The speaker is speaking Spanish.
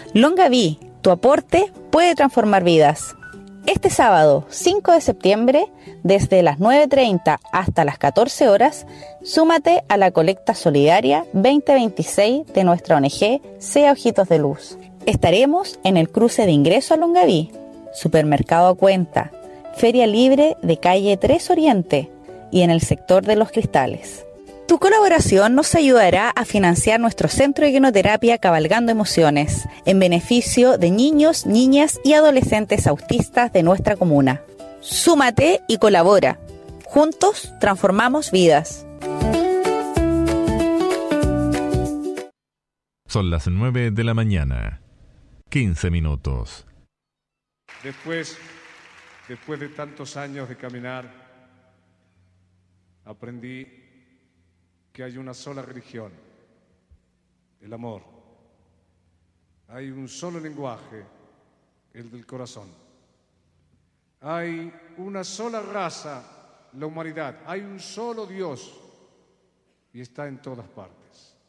Longaví, tu aporte puede transformar vidas. Este sábado, 5 de septiembre, desde las 9:30 hasta las 14 horas, súmate a la colecta solidaria 2026 de nuestra ONG Sea Ojitos de Luz. Estaremos en el cruce de ingreso a Longaví, Supermercado a Cuenta, Feria Libre de Calle 3 Oriente y en el sector de Los Cristales. Tu colaboración nos ayudará a financiar nuestro centro de guinoterapia Cabalgando Emociones, en beneficio de niños, niñas y adolescentes autistas de nuestra comuna. Súmate y colabora. Juntos transformamos vidas. Son las 9 de la mañana, 15 minutos. Después de tantos años de caminar, aprendí que hay una sola religión, el amor. Hay un solo lenguaje, el del corazón. Hay una sola raza, la humanidad. Hay un solo Dios y está en todas partes.